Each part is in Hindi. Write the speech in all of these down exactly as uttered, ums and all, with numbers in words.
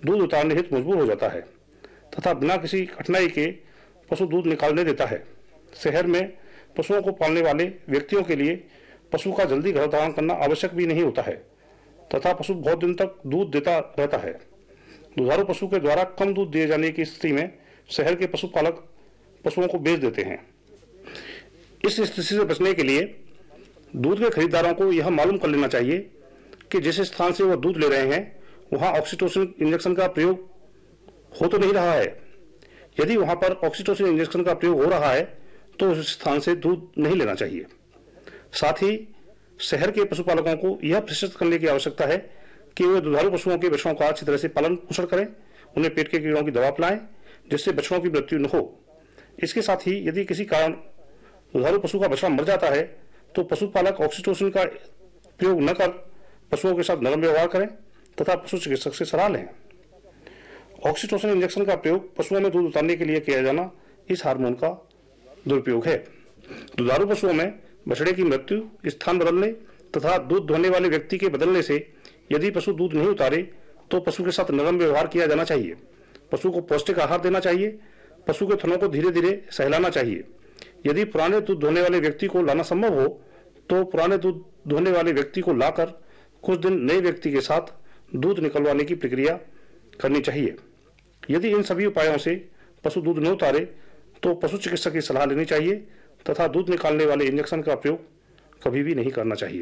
दूध उतारने हेतु मजबूर हो जाता है तथा बिना किसी कठिनाई के पशु दूध निकालने देता है। शहर में पशुओं को पालने वाले व्यक्तियों के लिए पशु का जल्दी गर्भधारण करना आवश्यक भी नहीं होता है तथा पशु बहुत दिन तक दूध देता रहता है। दुधारू पशु के द्वारा कम दूध दिए जाने की स्थिति में शहर के पशुपालक पशुओं को बेच देते हैं। इस स्थिति से बचने के लिए दूध के खरीदारों को यह मालूम कर लेना चाहिए कि जिस स्थान से वह दूध ले रहे हैं वहां ऑक्सीटोसिन इंजेक्शन का प्रयोग हो तो नहीं रहा है। यदि वहां पर ऑक्सीटोसिन इंजेक्शन का प्रयोग हो रहा है तो उस स्थान से दूध नहीं लेना चाहिए। साथ ही शहर के पशुपालकों को यह प्रशिक्षित करने की आवश्यकता है कि वे दुधारू पशुओं के बछड़ों का अच्छी तरह से पालन पोषण करें, उन्हें पेट के कीड़ों की दवा पिलाएं जिससे बछड़ों की मृत्यु न हो। इसके साथ ही यदि किसी कारण दुधारू पशु का बछड़ा मर जाता है तो पशुपालक ऑक्सीटोसिन का प्रयोग न कर पशुओं के साथ नरम व्यवहार करें तथा पशु चिकित्सक से सलाह लें। ऑक्सीटोसिन इंजेक्शन का प्रयोग पशुओं में दूध उतारने के लिए किया जाना इस हार्मोन का दुरुपयोग है। दुधारू पशुओं में बछड़े की मृत्यु, स्थान बदलने तथा दूध धोने वाले व्यक्ति के बदलने से यदि पशु दूध नहीं उतारे तो पशु के साथ नरम व्यवहार किया जाना चाहिए। पशु को पौष्टिक आहार देना चाहिए। पशु के थनों को धीरे धीरे सहलाना चाहिए। यदि पुराने दूध धोने वाले व्यक्ति को लाना संभव हो तो पुराने दूध धोने वाले व्यक्ति को लाकर कुछ दिन नए व्यक्ति के साथ दूध निकलवाने की प्रक्रिया करनी चाहिए। यदि इन सभी उपायों से पशु दूध न उतारे तो पशु चिकित्सक की सलाह लेनी चाहिए तथा दूध निकालने वाले इंजेक्शन का प्रयोग कभी भी नहीं करना चाहिए।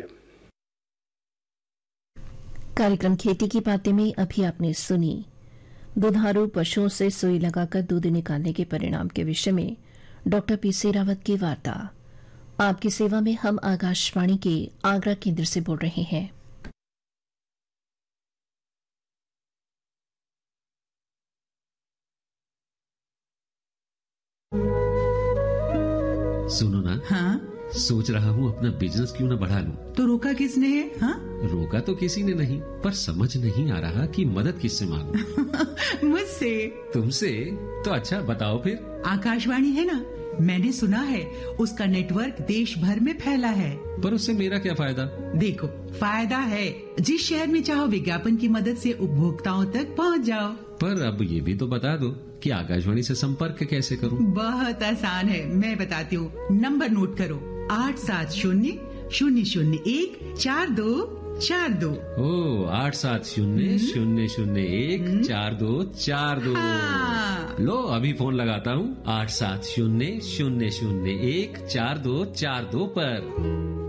कार्यक्रम खेती की बातें में अभी आपने सुनी दुधारू पशुओं से सुई लगाकर दूध निकालने के परिणाम के विषय में डॉक्टर पी सी रावत की वार्ता। आपकी सेवा में हम आकाशवाणी के आगरा केंद्र से बोल रहे हैं। सुनो ना। हाँ? सोच रहा हूँ अपना बिजनेस क्यों ना बढ़ा लूं। तो रोका किसने है? हाँ? रोका तो किसी ने नहीं, पर समझ नहीं आ रहा कि मदद किससे मांगूं। मुझसे। तुमसे? तो अच्छा बताओ फिर। आकाशवाणी है ना, मैंने सुना है उसका नेटवर्क देश भर में फैला है। पर उससे मेरा क्या फायदा? देखो, फायदा है। जिस शहर में चाहो विज्ञापन की मदद से उपभोक्ताओं तक पहुँच जाओ। पर अब ये भी तो बता दो कि आकाशवाणी से संपर्क कैसे करूं? बहुत आसान है, मैं बताती हूँ। नंबर नोट करो, आठ सात शून्य शून्य शून्य एक चार दो चार दो। ओ, आठ सात शून्य शून्य शून्य एक चार दो चार दो। हाँ। लो अभी फोन लगाता हूँ आठ सात शून्य शून्य शून्य एक चार दो चार दो पर।